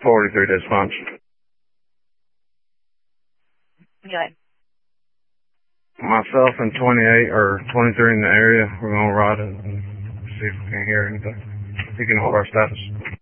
43 response. Good. Myself and 28 or 23 in the area, we're going to ride it and see if we can hear anything. You can hold our status.